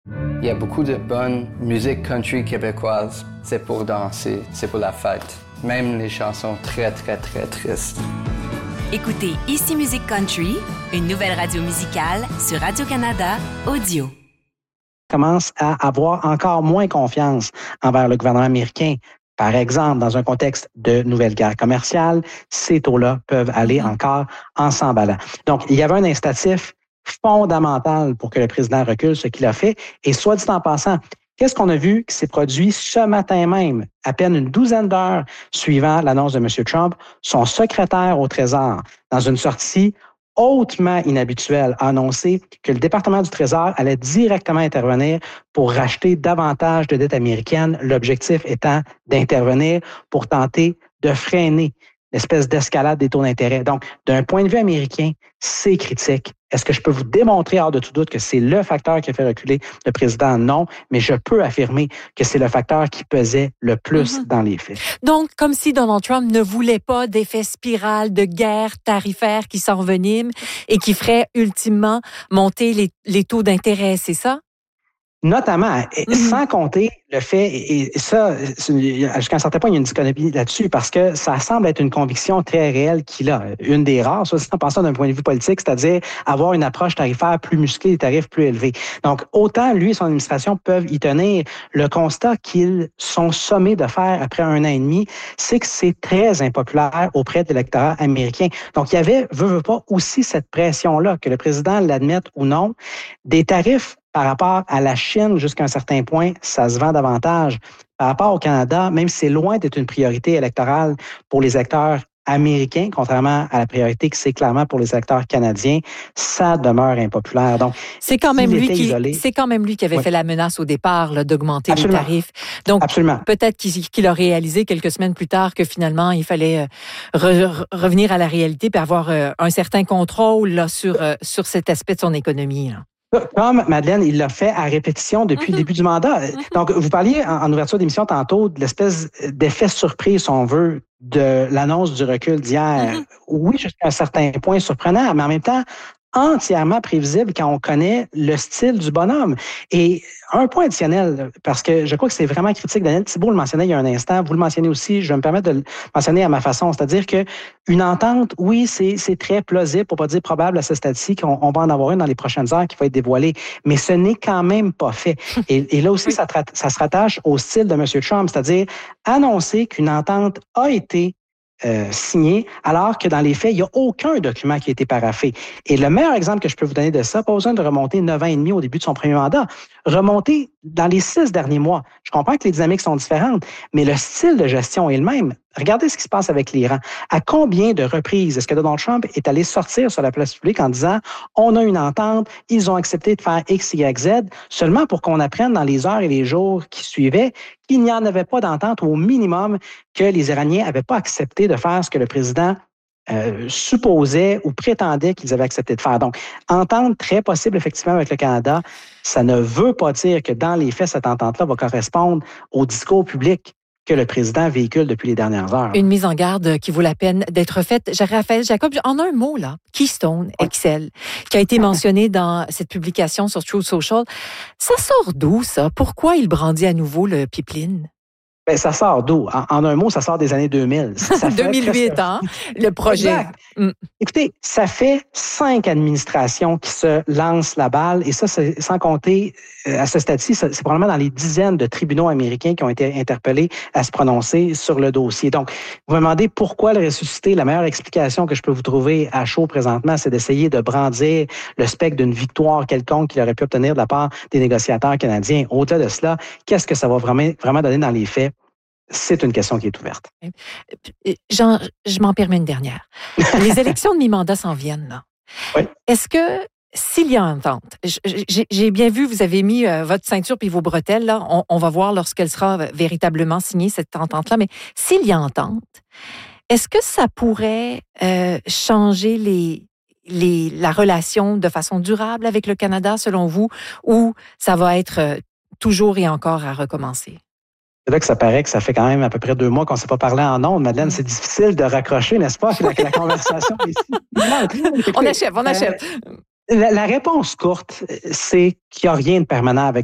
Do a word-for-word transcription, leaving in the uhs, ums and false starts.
Il y a beaucoup de bonne musique country québécoise. C'est pour danser, c'est pour la fête. Même les chansons très, très, très tristes. Écoutez Ici Musique Country, une nouvelle radio musicale sur Radio-Canada Audio. Commence à avoir encore moins confiance envers le gouvernement américain. Par exemple, dans un contexte de nouvelle guerre commerciale, ces taux-là peuvent aller encore en s'emballant. Donc, il y avait un incitatif fondamental pour que le président recule, ce qu'il a fait. Et soit dit en passant, qu'est-ce qu'on a vu qui s'est produit ce matin même, à peine une douzaine d'heures suivant l'annonce de M. Trump? Son secrétaire au Trésor, dans une sortie hautement inhabituelle, a annoncé que le département du Trésor allait directement intervenir pour racheter davantage de dettes américaines, l'objectif étant d'intervenir pour tenter de freiner l'espèce d'escalade des taux d'intérêt. Donc, d'un point de vue américain, c'est critique. Est-ce que je peux vous démontrer hors de tout doute que c'est le facteur qui a fait reculer le président? Non, mais je peux affirmer que c'est le facteur qui pesait le plus mm-hmm. dans les faits. Donc, comme si Donald Trump ne voulait pas d'effet spirale de guerre tarifaire qui s'envenime et qui ferait ultimement monter les, les taux d'intérêt, c'est ça? Notamment, mm-hmm. sans compter le fait, et ça, jusqu'à un certain point, il y a une dichotomie là-dessus, parce que ça semble être une conviction très réelle qu'il a. Une des rares, ça, en pensant d'un point de vue politique, c'est-à-dire avoir une approche tarifaire plus musclée, des tarifs plus élevés. Donc, autant lui et son administration peuvent y tenir. Le constat qu'ils sont sommés de faire après un an et demi, c'est que c'est très impopulaire auprès de l'électorat américain. Donc, il y avait, veut, veut pas, aussi cette pression-là, que le président l'admette ou non, des tarifs par rapport à la Chine, jusqu'à un certain point, ça se vend davantage. Par rapport au Canada, même si c'est loin d'être une priorité électorale pour les électeurs américains, contrairement à la priorité que c'est clairement pour les électeurs canadiens, ça demeure impopulaire. Donc, c'est quand même lui qui, isolé, c'est quand même lui qui avait oui. fait la menace au départ là, d'augmenter Absolument. les tarifs. Donc, Absolument. peut-être qu'il, qu'il a réalisé quelques semaines plus tard que finalement, il fallait re, revenir à la réalité et avoir un certain contrôle là, sur, sur cet aspect de son économie. Là. Comme Madeleine, il l'a fait à répétition depuis mm-hmm. le début du mandat. Mm-hmm. Donc, vous parliez en, en ouverture d'émission tantôt de l'espèce d'effet surprise, si on veut, de l'annonce du recul d'hier. Mm-hmm. Oui, jusqu'à un certain point surprenant, mais en même temps, entièrement prévisible quand on connaît le style du bonhomme. Et un point additionnel, parce que je crois que c'est vraiment critique, Daniel Thibeault le mentionnait il y a un instant, vous le mentionnez aussi, je vais me permettre de le mentionner à ma façon, c'est-à-dire que une entente, oui, c'est, c'est très plausible, pour pas dire probable à ce stade-ci, qu'on on va en avoir une dans les prochaines heures qui va être dévoilée, mais ce n'est quand même pas fait. Et, et là aussi, oui. ça, ça se rattache au style de M. Trump, c'est-à-dire annoncer qu'une entente a été Euh, signé, alors que dans les faits, il n'y a aucun document qui a été paraphé. Et le meilleur exemple que je peux vous donner de ça, pas besoin de remonter neuf ans et demi au début de son premier mandat, remonter dans les six derniers mois. Je comprends que les dynamiques sont différentes, mais le style de gestion est le même. Regardez ce qui se passe avec l'Iran. À combien de reprises est-ce que Donald Trump est allé sortir sur la place publique en disant « on a une entente, ils ont accepté de faire X, Y, Z », seulement pour qu'on apprenne dans les heures et les jours qui suivaient qu'il n'y en avait pas d'entente, ou au minimum que les Iraniens n'avaient pas accepté de faire ce que le président euh, supposait ou prétendait qu'ils avaient accepté de faire. Donc, entente très possible effectivement avec le Canada, ça ne veut pas dire que dans les faits, cette entente-là va correspondre au discours public que le président véhicule depuis les dernières heures. Une mise en garde qui vaut la peine d'être faite. Raphaël Jacob, en un mot, là, Keystone X L, qui a été mentionné dans cette publication sur Truth Social, ça sort d'où, ça? Pourquoi il brandit à nouveau le pipeline? Ben, ça sort d'où? En, en un mot, ça sort des années deux mille. Ça deux mille huit, presque... hein? Le projet. Exact. Mm. Écoutez, ça fait cinq administrations qui se lancent la balle, et ça, c'est, sans compter, euh, à ce stade-ci, c'est probablement dans les dizaines de tribunaux américains qui ont été interpellés à se prononcer sur le dossier. Donc, vous me demandez pourquoi le ressusciter. La meilleure explication que je peux vous trouver à chaud présentement, c'est d'essayer de brandir le spectre d'une victoire quelconque qu'il aurait pu obtenir de la part des négociateurs canadiens. Au-delà de cela, qu'est-ce que ça va vraiment, vraiment donner dans les faits? C'est une question qui est ouverte. Jean, je m'en permets une dernière. Les élections de mi-mandat s'en viennent, là. Oui. Est-ce que, s'il y a entente, j'ai, j'ai bien vu, vous avez mis euh, votre ceinture puis vos bretelles, là. On, on va voir lorsqu'elle sera véritablement signée, cette entente-là. Mais s'il y a entente, est-ce que ça pourrait euh, changer les, les, la relation de façon durable avec le Canada, selon vous, ou ça va être euh, toujours et encore à recommencer? C'est là que ça paraît que ça fait quand même à peu près deux mois qu'on ne s'est pas parlé en ondes. Madeleine, c'est difficile de raccrocher, n'est-ce pas, la, la conversation ici. On achève, on achève. Euh, la, la réponse courte, c'est qu'il n'y a rien de permanent avec